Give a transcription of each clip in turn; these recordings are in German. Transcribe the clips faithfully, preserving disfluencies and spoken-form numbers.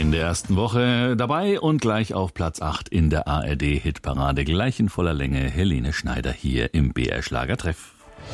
in der ersten Woche dabei und gleich auf Platz acht in der A R D-Hitparade. Gleich in voller Länge Helene Schneider hier im B R Schlagertreff.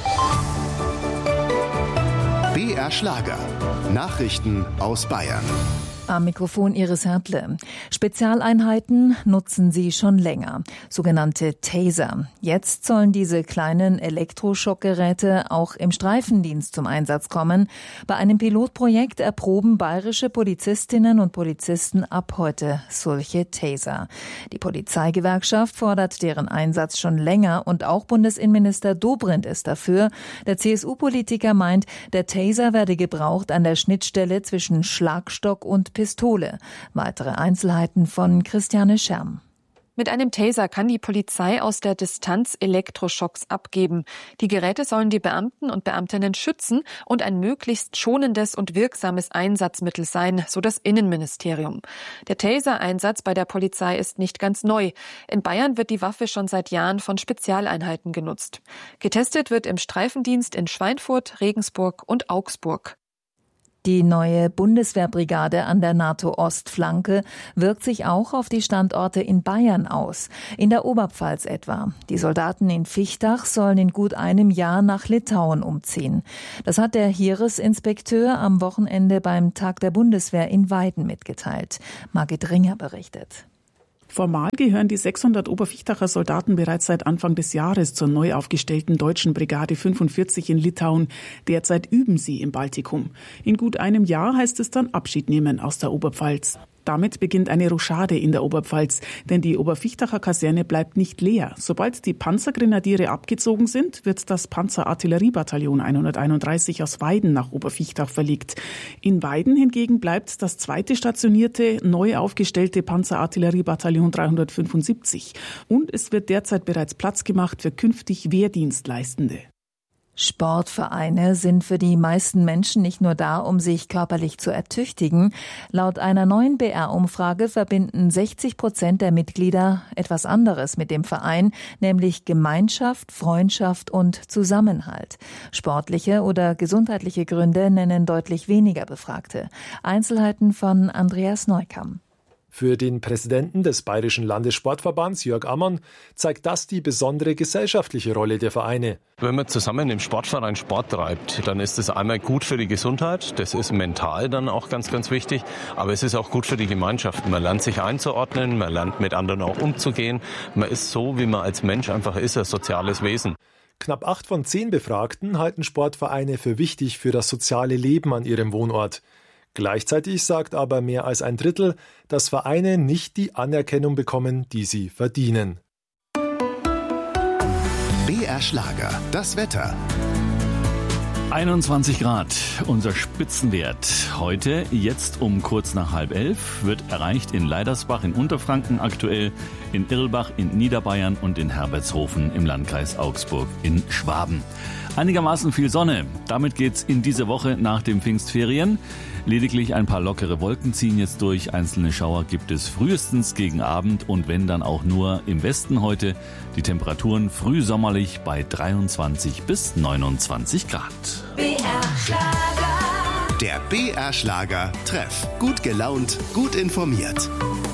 B R Schlager. Nachrichten aus Bayern. Am Mikrofon Iris Hertle. Spezialeinheiten nutzen sie schon länger, sogenannte Taser. Jetzt sollen diese kleinen Elektroschockgeräte auch im Streifendienst zum Einsatz kommen. Bei einem Pilotprojekt erproben bayerische Polizistinnen und Polizisten ab heute solche Taser. Die Polizeigewerkschaft fordert deren Einsatz schon länger und auch Bundesinnenminister Dobrindt ist dafür. Der C S U-Politiker meint, der Taser werde gebraucht an der Schnittstelle zwischen Schlagstock und Pistole. Weitere Einzelheiten von Christiane Scherm. Mit einem Taser kann die Polizei aus der Distanz Elektroschocks abgeben. Die Geräte sollen die Beamten und Beamtinnen schützen und ein möglichst schonendes und wirksames Einsatzmittel sein, so das Innenministerium. Der Taser-Einsatz bei der Polizei ist nicht ganz neu. In Bayern wird die Waffe schon seit Jahren von Spezialeinheiten genutzt. Getestet wird im Streifendienst in Schweinfurt, Regensburg und Augsburg. Die neue Bundeswehrbrigade an der NATO-Ostflanke wirkt sich auch auf die Standorte in Bayern aus, in der Oberpfalz etwa. Die Soldaten in Vichtach sollen in gut einem Jahr nach Litauen umziehen. Das hat der Heeresinspekteur am Wochenende beim Tag der Bundeswehr in Weiden mitgeteilt. Margit Ringer berichtet. Formal gehören die sechshundert Obervichtecher Soldaten bereits seit Anfang des Jahres zur neu aufgestellten deutschen Brigade fünfundvierzig in Litauen. Derzeit üben sie im Baltikum. In gut einem Jahr heißt es dann Abschied nehmen aus der Oberpfalz. Damit beginnt eine Rochade in der Oberpfalz, denn die Obervichtecher Kaserne bleibt nicht leer. Sobald die Panzergrenadiere abgezogen sind, wird das Panzerartilleriebataillon hunderteinunddreißig aus Weiden nach Obervichtach verlegt. In Weiden hingegen bleibt das zweite stationierte, neu aufgestellte Panzerartilleriebataillon dreihundertfünfundsiebzig. Und es wird derzeit bereits Platz gemacht für künftig Wehrdienstleistende. Sportvereine sind für die meisten Menschen nicht nur da, um sich körperlich zu ertüchtigen. Laut einer neuen B R-Umfrage verbinden sechzig Prozent der Mitglieder etwas anderes mit dem Verein, nämlich Gemeinschaft, Freundschaft und Zusammenhalt. Sportliche oder gesundheitliche Gründe nennen deutlich weniger Befragte. Einzelheiten von Andreas Neukamm. Für den Präsidenten des Bayerischen Landessportverbands, Jörg Ammann, zeigt das die besondere gesellschaftliche Rolle der Vereine. Wenn man zusammen im Sportverein Sport treibt, dann ist das einmal gut für die Gesundheit, das ist mental dann auch ganz, ganz wichtig, aber es ist auch gut für die Gemeinschaft. Man lernt sich einzuordnen, man lernt mit anderen auch umzugehen, man ist so, wie man als Mensch einfach ist, ein soziales Wesen. Knapp acht von zehn Befragten halten Sportvereine für wichtig für das soziale Leben an ihrem Wohnort. Gleichzeitig sagt aber mehr als ein Drittel, dass Vereine nicht die Anerkennung bekommen, die sie verdienen. B R Schlager, das Wetter. einundzwanzig Grad, unser Spitzenwert. Heute, jetzt um kurz nach halb elf, wird erreicht in Leidersbach in Unterfranken aktuell, in Irlbach in Niederbayern und in Herbertshofen im Landkreis Augsburg in Schwaben. Einigermaßen viel Sonne. Damit geht's in diese Woche nach den Pfingstferien. Lediglich ein paar lockere Wolken ziehen jetzt durch. Einzelne Schauer gibt es frühestens gegen Abend und wenn dann auch nur im Westen heute. Die Temperaturen frühsommerlich bei dreiundzwanzig bis neunundzwanzig Grad. B R Schlager. Der B R Schlager Treff. Gut gelaunt, gut informiert.